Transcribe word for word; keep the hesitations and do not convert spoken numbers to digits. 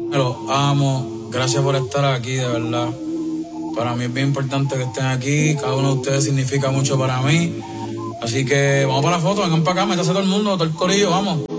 Me los amo. Gracias por estar aquí, de verdad. Para mí es bien importante que estén aquí. Cada uno de ustedes significa mucho para mí. Así que vamos para la foto, vengan para acá, métase todo el mundo, todo el corillo, vamos.